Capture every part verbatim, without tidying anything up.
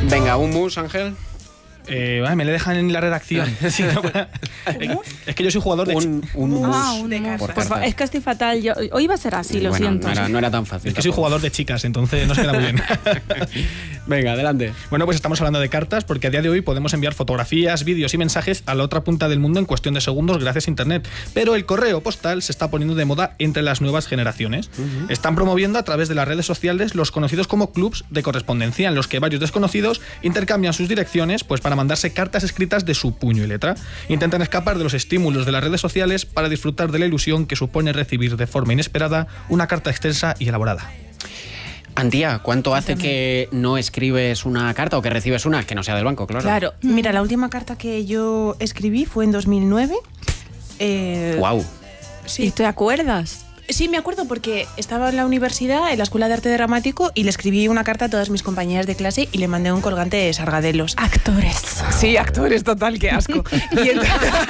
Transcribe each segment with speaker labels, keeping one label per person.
Speaker 1: Venga, un mus, Ángel.
Speaker 2: Eh, ay, me le dejan en la redacción. Sí, no, para... Es que yo soy jugador de...
Speaker 1: Un, un mus.
Speaker 3: Ah, un mus. Pues es que estoy fatal. Yo, hoy iba a ser así, lo
Speaker 1: bueno,
Speaker 3: siento.
Speaker 1: No era, no era tan fácil.
Speaker 2: Es que soy jugador de chicas, entonces no se queda muy bien.
Speaker 1: Venga, adelante.
Speaker 2: Bueno, pues estamos hablando de cartas porque a día de hoy podemos enviar fotografías, vídeos y mensajes a la otra punta del mundo en cuestión de segundos gracias a Internet. Pero el correo postal se está poniendo de moda entre las nuevas generaciones. Uh-huh. Están promoviendo a través de las redes sociales los conocidos como clubs de correspondencia, en los que varios desconocidos intercambian sus direcciones pues para mandarse cartas escritas de su puño y letra. Intentan escapar de los estímulos de las redes sociales para disfrutar de la ilusión que supone recibir de forma inesperada una carta extensa y elaborada.
Speaker 1: Antía, ¿cuánto hace que no escribes una carta o que recibes una? Que no sea del banco, claro.
Speaker 4: Claro, mira, la última carta que yo escribí fue en dos mil nueve. Eh,
Speaker 1: ¡Guau!
Speaker 4: Sí.
Speaker 3: ¿Y te acuerdas?
Speaker 4: Sí, me acuerdo porque estaba en la universidad, en la Escuela de Arte Dramático, y le escribí una carta a todas mis compañeras de clase y le mandé un colgante de Sargadelos.
Speaker 3: Actores.
Speaker 4: Sí, actores, total, qué asco. Y entonces...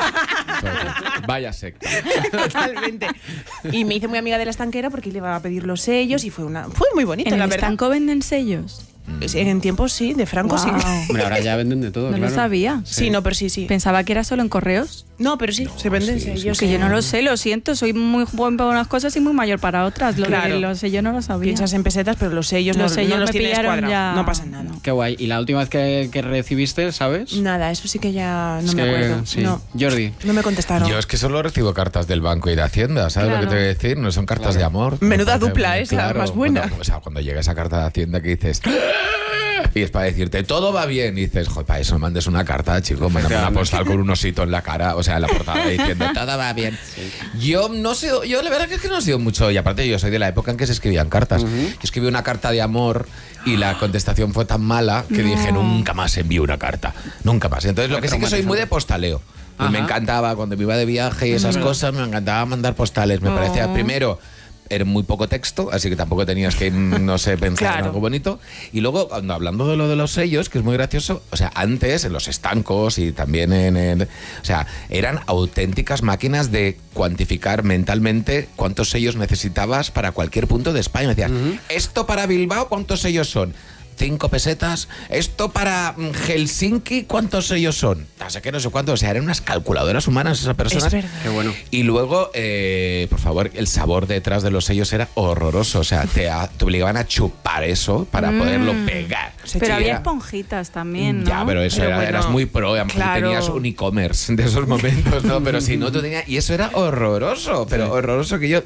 Speaker 5: Vaya secta.
Speaker 4: Totalmente. Y me hice muy amiga de la estanquera porque le iba a pedir los sellos y fue una fue muy bonito,
Speaker 3: ¿En
Speaker 4: la
Speaker 3: el
Speaker 4: verdad.
Speaker 3: estanco venden sellos?
Speaker 4: En tiempos sí, de Franco
Speaker 3: Wow.
Speaker 4: sí.
Speaker 1: Hombre, ahora ya venden de todo,
Speaker 3: No
Speaker 1: claro.
Speaker 3: lo sabía.
Speaker 4: Sí, no, pero sí, sí.
Speaker 3: Pensaba que era solo en correos.
Speaker 4: No, pero sí,
Speaker 5: No,
Speaker 4: se venden
Speaker 5: sí,
Speaker 4: sellos.
Speaker 3: Que yo no lo sé, lo siento. Soy muy buen para unas cosas y muy mayor para otras. Lo
Speaker 4: Claro.
Speaker 3: de los sellos no lo sabía.
Speaker 4: Piensas en pesetas, pero los sellos
Speaker 3: Los
Speaker 4: no,
Speaker 3: sellos
Speaker 4: no los
Speaker 3: me
Speaker 4: tienes
Speaker 3: pillaron
Speaker 4: cuadrados.
Speaker 3: ya.
Speaker 4: No pasa nada.
Speaker 1: Qué guay. ¿Y la última vez que, que recibiste, sabes?
Speaker 4: Nada, eso sí que ya no
Speaker 1: Es
Speaker 4: me
Speaker 1: que,
Speaker 4: acuerdo.
Speaker 1: sí.
Speaker 4: No.
Speaker 1: Jordi.
Speaker 4: No me contestaron.
Speaker 5: Yo es que solo recibo cartas del banco y de Hacienda, ¿sabes
Speaker 3: Claro.
Speaker 5: lo que te voy a decir? No son cartas
Speaker 1: Claro.
Speaker 5: de amor.
Speaker 4: Menuda
Speaker 5: Me parece
Speaker 4: dupla
Speaker 5: muy
Speaker 4: esa, más buena.
Speaker 5: Cuando, o sea, cuando llega esa carta de Hacienda que dices... Y es para decirte, todo va bien. Y dices, joder, para eso mandes una carta, chico. Mándame una postal con un osito en la cara, o sea, en la portada, diciendo, todo va bien. Sí. Yo no sé, yo la verdad que es que no sé mucho. Y aparte yo soy de la época en que se escribían cartas. Uh-huh. Yo escribí una carta de amor y la contestación fue tan mala que no. dije, nunca más envío una carta. Nunca más. Entonces lo que sí que soy muy de postaleo. Pues me encantaba, cuando me iba de viaje y esas uh-huh. cosas, me encantaba mandar postales. Me oh. parecía, primero... era muy poco texto, así que tampoco tenías que, no sé, pensar claro. en algo bonito. Y luego, hablando de lo de los sellos, que es muy gracioso, o sea, antes en los estancos y también en el... O sea, eran auténticas máquinas de cuantificar mentalmente cuántos sellos necesitabas para cualquier punto de España. Me decías, uh-huh. esto para Bilbao, ¿cuántos sellos son? Cinco pesetas. Esto para Helsinki, ¿cuántos sellos son? No sé qué, no sé cuántos. O sea, eran unas calculadoras humanas esas personas.
Speaker 4: Es verdad.
Speaker 1: Qué bueno.
Speaker 5: Y luego, eh, por favor, el sabor detrás de los sellos era horroroso. O sea, te, a, te obligaban a chupar eso para mm. poderlo pegar.
Speaker 3: Pero sí, había era... esponjitas también, ¿no?
Speaker 5: Ya, pero eso pero era, bueno, eras muy pro. Claro. Tenías un e-commerce de esos momentos, ¿no? Pero si no, tú tenías... Y eso era horroroso. Pero sí. horroroso que yo...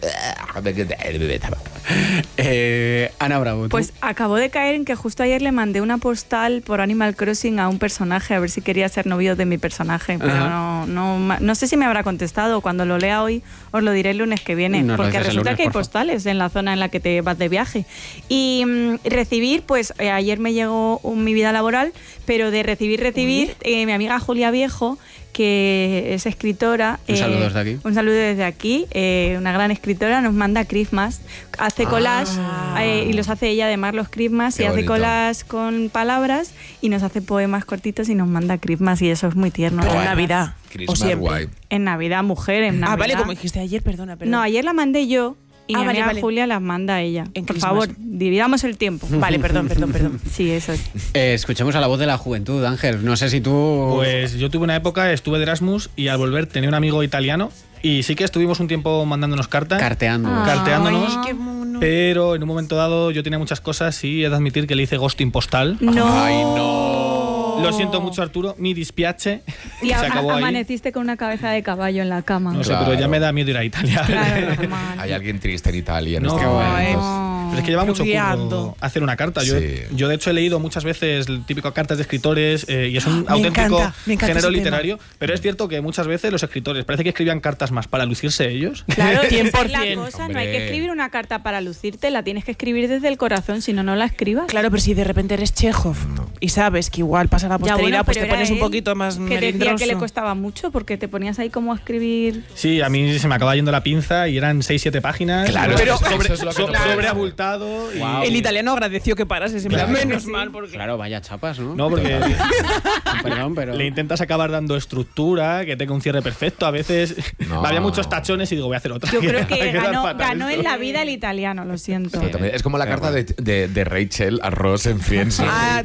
Speaker 1: eh, Ana Bravo, ¿tú?
Speaker 3: Pues acabo de caer en que justo ayer le mandé una postal por Animal Crossing a un personaje a ver si quería ser novio de mi personaje, pero no, no, no sé si me habrá contestado. Cuando lo lea hoy os lo diré el lunes que viene, no, porque resulta lunes, que hay postales en la zona en la que te vas de viaje. Y mmm, recibir, pues eh, ayer me llegó un, mi vida laboral, pero de recibir, recibir, eh, mi amiga Julia Viejo, que es escritora.
Speaker 1: Un
Speaker 3: eh,
Speaker 1: saludo desde aquí.
Speaker 3: Un saludo desde aquí. Eh, una gran escritora, nos manda Christmas. Hace ah. collage eh, y los hace ella además los Christmas. Qué y bonito. Hace collage con palabras y nos hace poemas cortitos y nos manda Christmas y eso es muy tierno.
Speaker 4: Pero en Navidad.
Speaker 5: Christmas
Speaker 4: o siempre.
Speaker 5: Guay.
Speaker 3: En Navidad, mujer, en Navidad.
Speaker 4: Ah, vale, como dijiste ayer, perdona. perdona.
Speaker 3: No, ayer la mandé yo. Y
Speaker 4: ah,
Speaker 3: mi
Speaker 4: vale,
Speaker 3: amiga
Speaker 4: vale.
Speaker 3: Julia las manda a ella.
Speaker 4: En
Speaker 3: Por
Speaker 4: Christmas.
Speaker 3: favor, dividamos el tiempo.
Speaker 4: Vale, perdón, perdón, perdón.
Speaker 3: Sí, eso es.
Speaker 1: Eh, escuchemos a la voz de la juventud, Ángel. No sé si tú...
Speaker 2: Pues yo tuve una época, estuve de Erasmus y al volver tenía un amigo italiano y sí que estuvimos un tiempo mandándonos cartas.
Speaker 1: Carteando.
Speaker 3: Ah,
Speaker 2: carteándonos.
Speaker 4: Ay, qué mono.
Speaker 2: Pero en un momento dado yo tenía muchas cosas y he de admitir que le hice ghosting postal.
Speaker 3: No.
Speaker 5: Ay, no.
Speaker 2: Lo siento mucho, Arturo, mi dispiace.
Speaker 3: Y
Speaker 2: se
Speaker 3: a,
Speaker 2: acabó ahí.
Speaker 3: Amaneciste con una cabeza de caballo en la cama.
Speaker 2: No sé,
Speaker 5: Claro.
Speaker 2: pero ya me da miedo ir a Italia.
Speaker 3: Claro, normal.
Speaker 5: Hay alguien triste en Italia en
Speaker 2: No,
Speaker 5: este
Speaker 2: no.
Speaker 5: momento.
Speaker 2: Pero es que lleva mucho
Speaker 4: Guiando.
Speaker 2: curro hacer una carta. Yo,
Speaker 5: Sí.
Speaker 2: yo, de hecho, he leído muchas veces el típico cartas de escritores eh, y es un
Speaker 4: Me
Speaker 2: auténtico
Speaker 4: encanta, me encanta
Speaker 2: género
Speaker 4: ese
Speaker 2: literario. Pero es cierto que muchas veces los escritores parece que escribían cartas más para lucirse ellos.
Speaker 3: Claro,
Speaker 4: cien por
Speaker 3: esa es
Speaker 4: cien.
Speaker 3: la cosa.
Speaker 5: Hombre.
Speaker 3: No hay que escribir una carta para lucirte, la tienes que escribir desde el corazón, si no, no la escribas.
Speaker 4: Claro, pero si de repente eres Chekhov y sabes que igual pasa la
Speaker 3: Ya,
Speaker 4: posteridad,
Speaker 3: bueno,
Speaker 4: pues
Speaker 3: pero
Speaker 4: te
Speaker 3: era
Speaker 4: pones un
Speaker 3: él
Speaker 4: poquito más
Speaker 3: que decía
Speaker 4: melindroso.
Speaker 3: que le costaba mucho porque te ponías ahí como a escribir.
Speaker 2: Sí, a mí se me acaba yendo la pinza y eran seis siete páginas.
Speaker 5: Claro,
Speaker 2: pero
Speaker 5: eso-
Speaker 2: sobre,
Speaker 5: eso es lo que
Speaker 2: so-
Speaker 5: no puede
Speaker 2: sobreabultado. y-
Speaker 1: Wow.
Speaker 4: El italiano agradeció que parases. En
Speaker 5: Claro.
Speaker 4: plan, menos mal, porque...
Speaker 1: Claro, vaya chapas, ¿no?
Speaker 2: No, porque
Speaker 1: Perdón, pero...
Speaker 2: le intentas acabar dando estructura, que tenga un cierre perfecto. A veces
Speaker 5: No.
Speaker 2: había muchos tachones y digo, voy a hacer otra.
Speaker 3: Yo creo que
Speaker 2: Queda
Speaker 3: ganó,
Speaker 2: fatal
Speaker 3: ganó
Speaker 2: esto.
Speaker 3: en la vida el italiano, lo siento.
Speaker 5: Pero también es como la carta de, de, de Rachel a Ross en Friends. ¿no?
Speaker 4: Ah, total.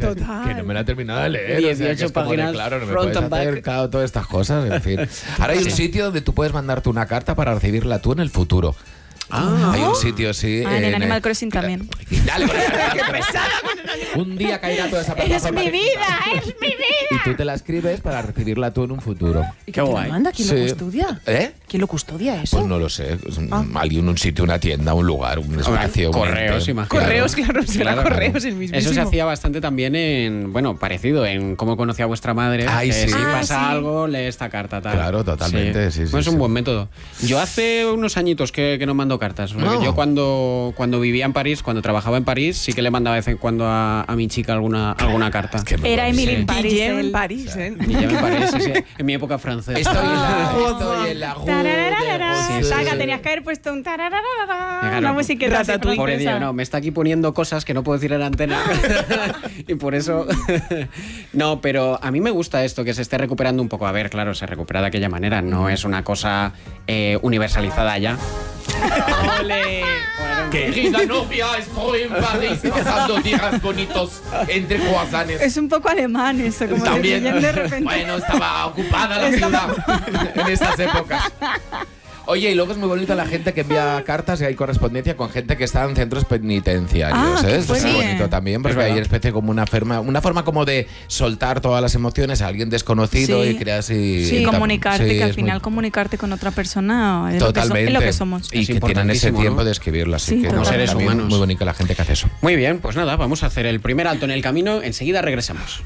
Speaker 5: Que no me la he terminado de leer.
Speaker 1: dieciocho
Speaker 5: o sea, que es como de,
Speaker 1: páginas,
Speaker 5: claro, no me
Speaker 1: front
Speaker 5: puedes
Speaker 1: and back.
Speaker 5: hacer claro, todas estas cosas, en fin. Ahora hay un sitio donde tú puedes mandarte una carta para recibirla tú en el futuro.
Speaker 1: Ah.
Speaker 5: Hay un sitio, sí.
Speaker 3: Ah, en el Animal
Speaker 5: eh,
Speaker 3: Crossing también.
Speaker 5: Dale, con esa- ¡Qué pesada! Un día caerá toda esa plataforma.
Speaker 4: ¡Es mi vida! ¡Es mi vida!
Speaker 5: Y tú te la escribes para recibirla tú en un futuro.
Speaker 4: ¿Y
Speaker 1: Qué
Speaker 4: quién te
Speaker 1: guay.
Speaker 4: lo manda? ¿Quién
Speaker 5: Sí.
Speaker 4: lo custodia?
Speaker 5: ¿Eh?
Speaker 4: ¿Quién lo custodia eso?
Speaker 5: Pues no lo sé. Es un- Alguien, un sitio, una tienda, un lugar, un espacio. un
Speaker 1: correos,
Speaker 5: ente.
Speaker 1: imagino.
Speaker 4: Correos, claro, será
Speaker 1: Claro,
Speaker 4: correos
Speaker 1: claro.
Speaker 4: el mismísimo.
Speaker 1: Eso se hacía bastante también en, bueno, parecido, en Cómo conocí a vuestra madre.
Speaker 5: Ay,
Speaker 1: que
Speaker 5: sí.
Speaker 1: Si
Speaker 5: Ah,
Speaker 1: pasa
Speaker 3: sí.
Speaker 1: algo, lee esta carta, tal.
Speaker 5: Claro, totalmente, sí, sí,
Speaker 1: Pues es un
Speaker 5: sí.
Speaker 1: buen método. Yo hace unos añitos que, que no mando cartas.
Speaker 5: No.
Speaker 1: Yo cuando, cuando vivía en París, cuando trabajaba en París, sí que le mandaba de vez en cuando a, a mi chica alguna, alguna carta.
Speaker 5: Es que me
Speaker 3: Era
Speaker 5: parece-
Speaker 3: Emily en París.
Speaker 4: Guillem en
Speaker 3: él.
Speaker 4: París, ¿eh?
Speaker 1: Y ya me parece, sí, en mi época francesa.
Speaker 5: Estoy en la. Estoy en la.
Speaker 3: Tarararara.
Speaker 1: Sí, sí,
Speaker 3: Saga,
Speaker 1: sí.
Speaker 3: tenías que haber puesto un tarararara,
Speaker 1: Claro,
Speaker 3: una musiquita así
Speaker 4: Ratatouille.
Speaker 1: Pobre
Speaker 3: francesa.
Speaker 1: Dios, no, me está aquí poniendo cosas que no puedo decir en la antena. Y por eso. No, pero a mí me gusta esto, que se esté recuperando un poco. A ver, claro, se recupera de aquella manera, no es una cosa eh, universalizada ya.
Speaker 4: ¡Ole!
Speaker 5: Querida novia, estoy en París pasando días bonitos entre croissants.
Speaker 3: Es un poco alemán eso, como
Speaker 5: También.
Speaker 3: de Guillem de repente.
Speaker 5: Bueno, estaba ocupada la ciudad en estas épocas. Oye, y luego es muy bonito la gente que envía cartas y hay correspondencia con gente que está en centros penitenciarios.
Speaker 3: Ah,
Speaker 5: ¿eh?
Speaker 3: qué
Speaker 5: Esto es muy
Speaker 3: fuerte.
Speaker 5: bonito también, porque
Speaker 1: Es
Speaker 5: hay
Speaker 1: verdad.
Speaker 5: especie como una forma, una forma como de soltar todas las emociones a alguien desconocido
Speaker 3: Sí.
Speaker 5: y creas y,
Speaker 3: Sí,
Speaker 5: y tam-
Speaker 3: comunicarte,
Speaker 5: sí,
Speaker 3: que al
Speaker 5: es
Speaker 3: final
Speaker 5: muy-
Speaker 3: comunicarte con otra persona es, lo que, so-
Speaker 5: Totalmente.
Speaker 3: es lo que somos.
Speaker 5: Y
Speaker 1: Es
Speaker 5: que tienen ese
Speaker 1: importantísimo,
Speaker 5: tiempo
Speaker 1: ¿no?
Speaker 5: de escribirlo, así
Speaker 3: Sí,
Speaker 5: que no,
Speaker 3: totalmente.
Speaker 1: Seres
Speaker 5: también
Speaker 1: humanos.
Speaker 5: muy bonita la gente que hace eso.
Speaker 1: Muy bien, pues nada, vamos a hacer el primer alto en el camino. Enseguida regresamos.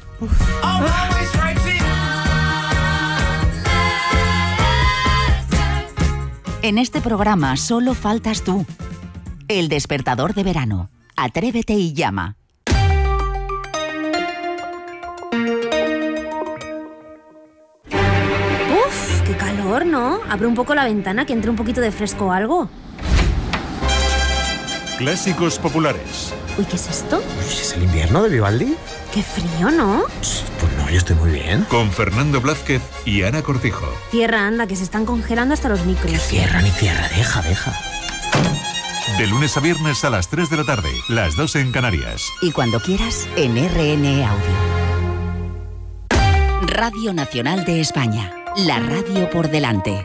Speaker 6: En este programa solo faltas tú. El despertador de verano. Atrévete y llama.
Speaker 7: Uf, qué calor, ¿no? Abre un poco la ventana que entre un poquito de fresco o algo.
Speaker 8: Clásicos populares.
Speaker 7: Uy, ¿qué es esto?
Speaker 9: ¿Es el invierno de Vivaldi?
Speaker 7: Qué frío, ¿no?
Speaker 9: Pues no, yo estoy muy bien.
Speaker 8: Con Fernando Blázquez y Ana Cortijo.
Speaker 7: Cierra, anda, que se están congelando hasta los micros.
Speaker 9: Cierra ni cierra, deja, deja.
Speaker 8: De lunes a viernes a las tres de la tarde, las dos en Canarias.
Speaker 6: Y cuando quieras, en R N E Audio. Radio Nacional de España. La radio por delante.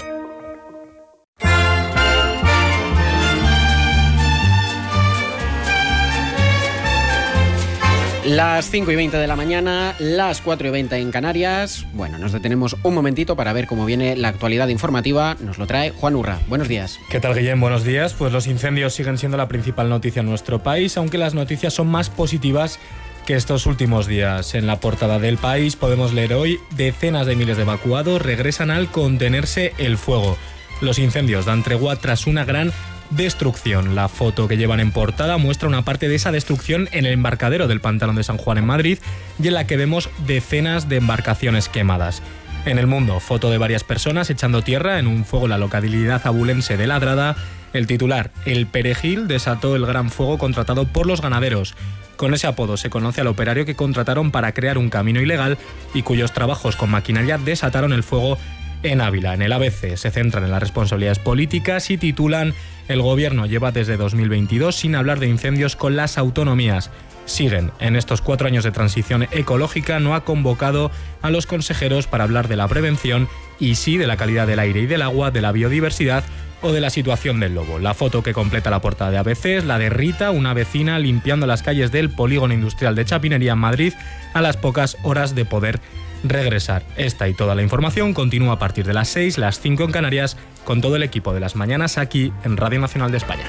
Speaker 1: Las cinco y veinte de la mañana, las cuatro y veinte en Canarias. Bueno, nos detenemos un momentito para ver cómo viene la actualidad informativa. Nos lo trae Juan Urra. Buenos días.
Speaker 10: ¿Qué tal, Guillem? Buenos días. Pues los incendios siguen siendo la principal noticia en nuestro país, aunque las noticias son más positivas que estos últimos días. En la portada del País podemos leer hoy: decenas de miles de evacuados regresan al contenerse el fuego. Los incendios dan tregua tras una gran destrucción. La foto que llevan en portada muestra una parte de esa destrucción en el embarcadero del Pantano de San Juan en Madrid, y en la que vemos decenas de embarcaciones quemadas. En El Mundo, foto de varias personas echando tierra en un fuego en la localidad abulense de Ladrada. El titular: el Perejil desató el gran fuego contratado por los ganaderos. Con ese apodo se conoce al operario que contrataron para crear un camino ilegal y cuyos trabajos con maquinaria desataron el fuego en Ávila. En el A B C se centran en las responsabilidades políticas y titulan: el gobierno lleva desde dos mil veintidós sin hablar de incendios con las autonomías. Siguen, en estos cuatro años de transición ecológica no ha convocado a los consejeros para hablar de la prevención y sí de la calidad del aire y del agua, de la biodiversidad o de la situación del lobo. La foto que completa la portada de A B C es la de Rita, una vecina limpiando las calles del polígono industrial de Chapinería en Madrid a las pocas horas de poder regresar. Esta y toda la información continúa a partir de las seis, las cinco en Canarias, con todo el equipo de las mañanas aquí en Radio Nacional de España.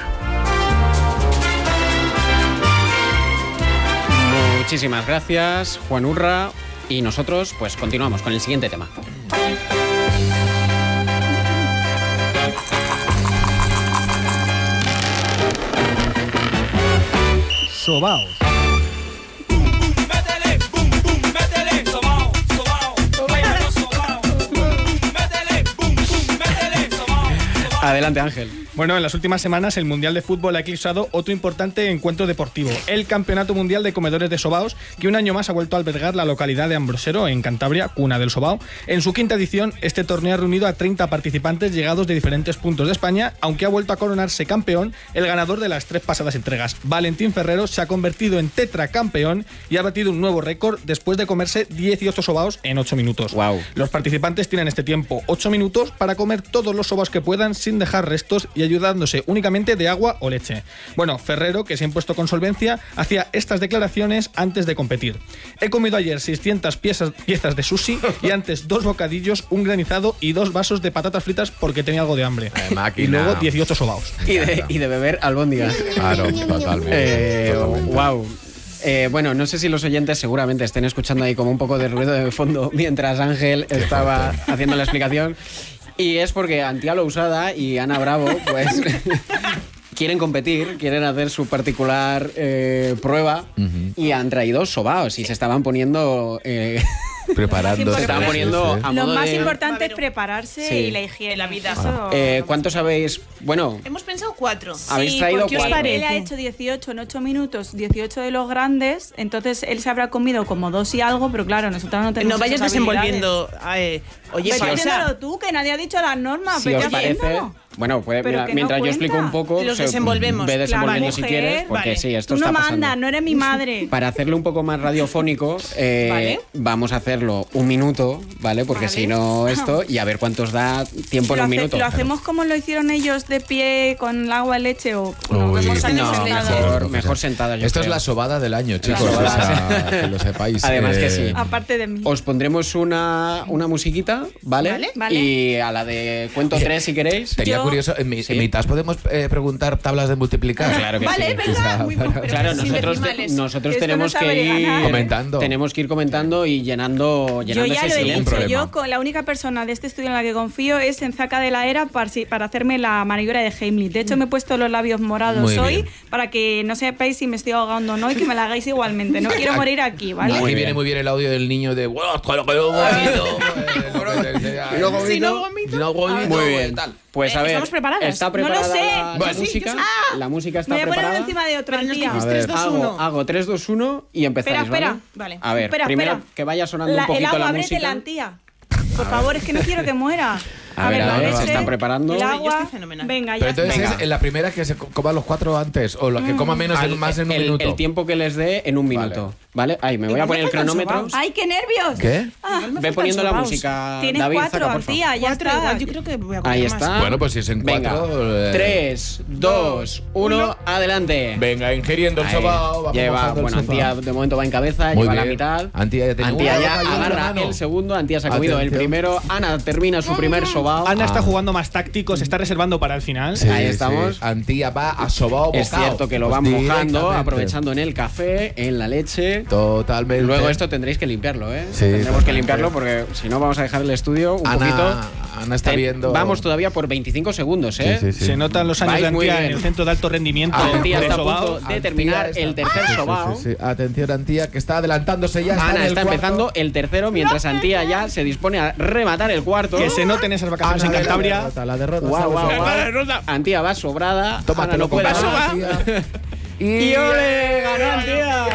Speaker 1: Muchísimas gracias, Juan Urra. Y nosotros, pues continuamos con el siguiente tema.
Speaker 2: Sobaos.
Speaker 1: Adelante, Ángel.
Speaker 2: Bueno, en las últimas semanas el Mundial de Fútbol ha eclipsado otro importante encuentro deportivo, el Campeonato Mundial de Comedores de Sobaos, que un año más ha vuelto a albergar la localidad de Ambrosero, en Cantabria, cuna del sobao. En su quinta edición, este torneo ha reunido a treinta participantes llegados de diferentes puntos de España, aunque ha vuelto a coronarse campeón el ganador de las tres pasadas entregas. Valentín Ferrero se ha convertido en tetracampeón y ha batido un nuevo récord después de comerse dieciocho sobaos en ocho minutos.
Speaker 1: Wow.
Speaker 2: Los participantes tienen este tiempo, ocho minutos, para comer todos los sobaos que puedan sin dejar restos y ayudándose únicamente de agua o leche. Bueno, Ferrero, que se ha impuesto con solvencia, hacía estas declaraciones antes de competir. He comido ayer seiscientas piezas, piezas de sushi y antes dos bocadillos, un granizado y dos vasos de patatas fritas porque tenía algo de hambre.
Speaker 5: Eh,
Speaker 2: y luego dieciocho sobaos.
Speaker 1: Y de, y de beber albóndigas.
Speaker 5: Claro, totalmente.
Speaker 1: Eh,
Speaker 5: totalmente.
Speaker 1: Wow. Eh, bueno, no sé si los oyentes seguramente estén escuchando ahí como un poco de ruido de fondo mientras Ángel estaba haciendo la explicación. Y es porque Antía Lousada y Ana Bravo, pues, quieren competir, quieren hacer su particular eh, prueba uh-huh. y han traído sobaos y se estaban poniendo... Eh,
Speaker 5: Preparando.
Speaker 1: Se estaban poniendo a modo
Speaker 3: Lo más
Speaker 1: de...
Speaker 3: importante es prepararse
Speaker 1: Sí.
Speaker 3: y la higiene, la vida.
Speaker 1: Ah. Eh, ¿Cuántos habéis...? Bueno...
Speaker 4: Hemos pensado cuatro.
Speaker 1: Habéis
Speaker 3: sí,
Speaker 1: traído
Speaker 3: porque
Speaker 1: cuatro.
Speaker 3: él ha hecho dieciocho en ocho minutos, dieciocho de los grandes, entonces él se habrá comido como dos y algo, pero claro, nosotros no tenemos
Speaker 4: No vayas
Speaker 3: esas
Speaker 4: desenvolviendo. Eh, oye,
Speaker 3: Vete
Speaker 4: sí, o
Speaker 3: haciéndolo
Speaker 4: sea,
Speaker 3: tú, que nadie ha dicho las normas.
Speaker 1: Si
Speaker 3: vete
Speaker 1: os parece...
Speaker 3: haciéndolo.
Speaker 1: Bueno, puede,
Speaker 3: Pero
Speaker 1: mira,
Speaker 3: que no
Speaker 1: mientras yo
Speaker 3: cuenta.
Speaker 1: explico un poco...
Speaker 4: Los
Speaker 1: se-
Speaker 4: desenvolvemos.
Speaker 1: Ve desenvolviendo
Speaker 3: Claro,
Speaker 1: si
Speaker 3: mujer,
Speaker 1: quieres, porque
Speaker 4: vale.
Speaker 1: sí, esto
Speaker 3: Tú no
Speaker 1: está pasando.
Speaker 3: mandas, no eres mi madre.
Speaker 1: Para hacerlo un poco más radiofónico, eh,
Speaker 4: Vale.
Speaker 1: vamos a hacerlo un minuto, ¿vale? Porque
Speaker 3: Vale.
Speaker 1: si no esto, y a ver cuántos da tiempo en
Speaker 3: lo,
Speaker 1: un
Speaker 3: hace-
Speaker 1: minuto.
Speaker 3: lo hacemos como lo hicieron ellos de pie con el agua, leche o nos
Speaker 5: Uy,
Speaker 3: vemos años
Speaker 1: No,
Speaker 3: sentados.
Speaker 1: mejor, mejor sentada, yo
Speaker 5: Esto es
Speaker 1: creo.
Speaker 5: la sobada del año, chicos.
Speaker 1: sobada.
Speaker 5: o sea, que lo sepáis.
Speaker 1: Además que sí.
Speaker 3: Aparte de mí.
Speaker 1: Os pondremos una, una musiquita, ¿vale?
Speaker 3: Vale. Vale.
Speaker 1: Y a la de cuento tres si queréis.
Speaker 5: Sería
Speaker 3: Yo-
Speaker 5: curioso, en, mi,
Speaker 1: Sí.
Speaker 5: en mitad podemos eh, preguntar tablas de multiplicar.
Speaker 1: Claro que
Speaker 3: Vale,
Speaker 1: sí.
Speaker 3: venga.
Speaker 5: O sea,
Speaker 3: Muy bueno, pero
Speaker 1: Claro,
Speaker 3: sin
Speaker 1: nosotros,
Speaker 3: decimales.
Speaker 1: nosotros
Speaker 3: Esto no
Speaker 1: tenemos que
Speaker 3: sabe
Speaker 1: ir
Speaker 3: ganar.
Speaker 5: Comentando.
Speaker 1: Tenemos que ir comentando y llenando,
Speaker 3: Yo
Speaker 1: llenando
Speaker 3: ya
Speaker 1: ese
Speaker 3: lo he
Speaker 1: silencio.
Speaker 3: dicho,
Speaker 5: problema.
Speaker 3: yo con la única persona de este estudio en la que confío es en Zaca de la Era para, si- para hacerme la maniobra de Heimlich. De hecho, me he puesto los labios morados
Speaker 5: Muy
Speaker 3: hoy
Speaker 5: bien.
Speaker 3: para que no sepáis si me estoy ahogando o no y que me la hagáis igualmente. No quiero morir aquí, ¿vale?
Speaker 5: Aquí
Speaker 1: Muy
Speaker 5: viene
Speaker 1: bien.
Speaker 5: muy bien el audio del niño de "Bueno, con lo que yo vomito".
Speaker 1: Y luego
Speaker 4: si no
Speaker 1: vomito.
Speaker 4: vomito.
Speaker 5: Si no vomito,
Speaker 1: Muy bien.
Speaker 5: tal.
Speaker 1: Pues a
Speaker 4: Eh,
Speaker 1: ver,
Speaker 4: ¿estamos preparadas?
Speaker 1: ¿está
Speaker 3: No
Speaker 1: preparada
Speaker 3: lo sé.
Speaker 1: la, la
Speaker 5: Bueno, sí,
Speaker 1: música?
Speaker 4: yo sí.
Speaker 1: La música está
Speaker 3: Me voy a poner
Speaker 1: preparada.
Speaker 3: uno encima de otro,
Speaker 4: Pero nos
Speaker 3: tía.
Speaker 4: dices
Speaker 5: A ver.
Speaker 4: tres, dos,
Speaker 1: Hago,
Speaker 4: uno.
Speaker 1: hago tres, dos, uno y empezáis,
Speaker 3: Espera, espera.
Speaker 4: Vale.
Speaker 1: ¿vale? A ver,
Speaker 3: Espera,
Speaker 1: primero
Speaker 3: espera.
Speaker 1: que vaya sonando
Speaker 3: La-
Speaker 1: un poquito
Speaker 3: el agua,
Speaker 1: la
Speaker 3: ábrete
Speaker 1: música.
Speaker 3: la antía. Por favor, es que no quiero que muera.
Speaker 1: A ver, a
Speaker 3: la
Speaker 1: ver,
Speaker 3: leche,
Speaker 1: se están preparando.
Speaker 3: El
Speaker 1: Yo
Speaker 3: agua.
Speaker 4: estoy fenomenal.
Speaker 3: Venga, ya
Speaker 5: Pero entonces
Speaker 3: está.
Speaker 1: Venga.
Speaker 5: es en la primera que se co- coman los cuatro antes o la que coma menos en,
Speaker 1: Al-
Speaker 5: más en un
Speaker 1: el,
Speaker 5: minuto.
Speaker 1: el tiempo que les dé en un minuto, ¿vale? Ahí, me voy a
Speaker 4: Igual
Speaker 1: poner el
Speaker 4: me faltan
Speaker 1: cronómetro.
Speaker 4: sobaos.
Speaker 3: ¡Ay, qué nervios!
Speaker 5: ¿Qué?
Speaker 3: Ah,
Speaker 4: Igual me
Speaker 1: Ve
Speaker 4: faltan
Speaker 1: poniendo la
Speaker 4: sobaos.
Speaker 1: música,
Speaker 3: Tienes
Speaker 1: David,
Speaker 3: cuatro,
Speaker 1: saca, por favor.
Speaker 3: Antía, ya
Speaker 4: Cuatro,
Speaker 3: está.
Speaker 4: igual, yo creo que voy a comer
Speaker 1: Ahí
Speaker 4: más.
Speaker 1: está.
Speaker 5: Bueno, pues si es en
Speaker 1: Venga,
Speaker 5: cuatro. eh,
Speaker 1: tres, dos, uno, adelante.
Speaker 5: Venga, ingiriendo el
Speaker 1: Ahí.
Speaker 5: sobao. vamos
Speaker 1: Lleva,
Speaker 5: mojando el
Speaker 1: bueno,
Speaker 5: sobao.
Speaker 1: Antía de momento va en cabeza,
Speaker 5: Muy
Speaker 1: lleva la
Speaker 5: bien.
Speaker 1: mitad.
Speaker 5: Antía ya tiene
Speaker 1: Antía
Speaker 5: una
Speaker 1: ya
Speaker 5: boca y una
Speaker 1: agarra
Speaker 5: mano.
Speaker 1: el segundo, Antía se ha comido el
Speaker 5: Atención.
Speaker 1: primero, Ana termina su primer sobao.
Speaker 2: Ana está
Speaker 5: Ah.
Speaker 2: jugando más táctico, se está reservando para el final.
Speaker 5: Sí,
Speaker 1: Ahí
Speaker 5: sí.
Speaker 1: estamos.
Speaker 5: Antía va a sobao
Speaker 1: Es
Speaker 5: bocao.
Speaker 1: cierto que lo
Speaker 5: Pues
Speaker 1: van mojando,
Speaker 5: directamente.
Speaker 1: aprovechando en el café, en la leche.
Speaker 5: Totalmente.
Speaker 1: Luego esto tendréis que limpiarlo, ¿eh?
Speaker 5: Sí,
Speaker 1: Tendremos que
Speaker 5: totalmente.
Speaker 1: limpiarlo porque si no vamos a dejar el estudio un
Speaker 5: Ana,
Speaker 1: poquito.
Speaker 5: Ana está
Speaker 1: Ten-
Speaker 5: viendo.
Speaker 1: Vamos todavía por veinticinco segundos, ¿eh?
Speaker 5: Sí, sí, sí.
Speaker 2: Se notan los años
Speaker 1: Vais
Speaker 2: de
Speaker 1: muy
Speaker 2: Antía en
Speaker 1: bien.
Speaker 2: el centro de alto rendimiento
Speaker 1: Antía
Speaker 2: de
Speaker 1: está a
Speaker 2: Sobao.
Speaker 1: punto de
Speaker 5: Antía
Speaker 1: terminar
Speaker 5: está-
Speaker 1: el tercer
Speaker 5: Sí, sí,
Speaker 1: sobao.
Speaker 5: sí, sí. Atención, Antía, que está adelantándose ya. Está en
Speaker 1: Ana
Speaker 5: el
Speaker 1: está
Speaker 5: cuarto.
Speaker 1: empezando el tercero mientras Antía ya se dispone a rematar el cuarto.
Speaker 2: Que se noten esas vacaciones
Speaker 5: Ana
Speaker 2: en
Speaker 5: de la
Speaker 2: Cantabria.
Speaker 5: derrota, la derrota.
Speaker 1: Guau, guau,
Speaker 5: ¿sabes?
Speaker 1: guau. Antía va sobrada. Ana
Speaker 5: Tómatelo
Speaker 1: no puede
Speaker 5: con
Speaker 1: más.
Speaker 5: calma, Antía.
Speaker 1: Y ole, ganó Antía.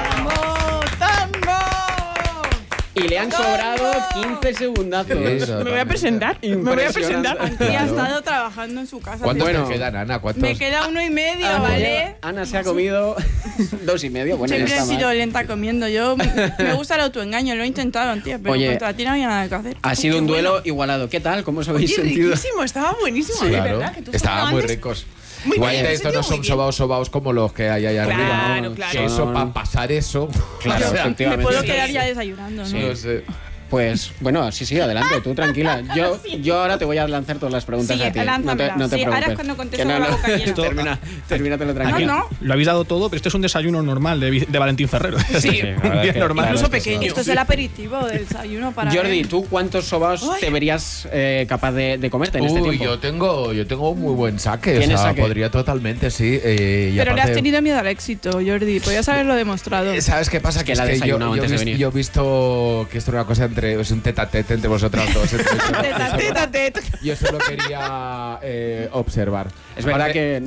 Speaker 1: Y le han sobrado quince segundazos.
Speaker 5: Sí,
Speaker 4: Me voy a presentar. Me voy a presentar.
Speaker 1: Impresionante.
Speaker 3: Antía ha estado trabajando en su casa.
Speaker 5: ¿Cuántos
Speaker 1: Bueno.
Speaker 5: te quedan, Ana? ¿Cuántos?
Speaker 3: Me queda uno y medio,
Speaker 1: Ana,
Speaker 3: ¿vale?
Speaker 1: Ana se ha comido dos y medio. Bueno,
Speaker 3: Siempre
Speaker 1: ya
Speaker 3: he
Speaker 1: está
Speaker 3: sido
Speaker 1: mal.
Speaker 3: lenta comiendo. Yo me gusta el autoengaño, lo he intentado, tía, pero
Speaker 1: Oye,
Speaker 3: contra ti no había nada que hacer.
Speaker 1: Ha sido un
Speaker 4: Qué
Speaker 1: duelo
Speaker 4: bueno.
Speaker 1: igualado. ¿Qué tal? ¿Cómo os habéis
Speaker 4: Oye,
Speaker 1: sentido?
Speaker 4: riquísimo, estaba buenísimo, de
Speaker 5: Claro,
Speaker 4: verdad. Que tú has
Speaker 5: estaban
Speaker 4: hablado
Speaker 5: muy
Speaker 4: antes.
Speaker 5: ricos.
Speaker 4: Muy
Speaker 5: Igual
Speaker 4: bien,
Speaker 5: que
Speaker 4: me he
Speaker 5: estos no
Speaker 4: sentido
Speaker 5: son
Speaker 4: muy bien.
Speaker 5: sobaos sobaos como los que hay allá
Speaker 4: Claro,
Speaker 5: arriba.
Speaker 4: claro.
Speaker 5: Que eso,
Speaker 1: Son-
Speaker 5: para pasar eso.
Speaker 1: Claro,
Speaker 5: o sea,
Speaker 3: Me
Speaker 1: efectivamente.
Speaker 3: puedo
Speaker 1: Sí.
Speaker 3: quedar ya desayunando, ¿no?
Speaker 1: Sí.
Speaker 5: no sé.
Speaker 1: Pues bueno, sí, sí, adelante, tú tranquila. Yo, yo ahora te voy a lanzar todas las preguntas
Speaker 3: Sí,
Speaker 1: a ti. No te,
Speaker 3: lánzamela.
Speaker 1: no te
Speaker 3: Sí, ahora es
Speaker 1: preocupes.
Speaker 3: cuando contesto
Speaker 1: Que no,
Speaker 3: con la
Speaker 1: no.
Speaker 3: boca llena.
Speaker 1: Termina, termínatelo
Speaker 3: Ah,
Speaker 1: tranquilo.
Speaker 3: no.
Speaker 2: Lo habéis dado todo, pero este es un desayuno normal de, Vi- de Valentín Ferrero.
Speaker 1: Sí, sí, la verdad
Speaker 2: Un día
Speaker 1: que-
Speaker 2: normal.
Speaker 1: claro,
Speaker 4: Incluso
Speaker 1: es que
Speaker 4: pequeño.
Speaker 3: Esto es el aperitivo del desayuno para
Speaker 1: Jordi,
Speaker 3: él.
Speaker 1: ¿tú cuántos sobaos
Speaker 4: Ay.
Speaker 1: te verías eh, capaz de, de comerte en este
Speaker 5: Uy,
Speaker 1: tiempo?
Speaker 5: yo tengo, yo tengo un muy buen saque. O
Speaker 1: ¿Tienes
Speaker 5: sea,
Speaker 1: saque?
Speaker 5: podría totalmente, sí. eh, y
Speaker 3: Pero le has
Speaker 5: aparte-
Speaker 3: tenido miedo al éxito, Jordi. Podías haberlo demostrado.
Speaker 5: ¿Sabes qué pasa?
Speaker 1: que
Speaker 5: Que,
Speaker 1: la
Speaker 5: es que yo,
Speaker 1: desayunado
Speaker 5: yo,
Speaker 1: antes de
Speaker 5: vis-
Speaker 1: venir.
Speaker 5: yo he visto que esto era una cosa entre, es un tete-a-tete entre vosotras dos. Entre
Speaker 3: Tete-a-tete.
Speaker 5: Yo solo quería eh, observar.
Speaker 1: Es verdad
Speaker 5: Ahora,
Speaker 1: que